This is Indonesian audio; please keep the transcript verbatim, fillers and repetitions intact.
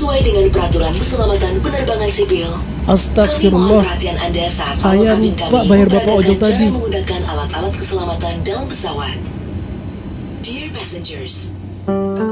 Sesuai dengan peraturan keselamatan penerbangan sipil, Astagfirullah, perhatian Anda saat saya awak kabin lupa kami bayar bapak memperhatikan ojol cara tadi. menggunakan alat-alat keselamatan dalam pesawat. Dear passengers,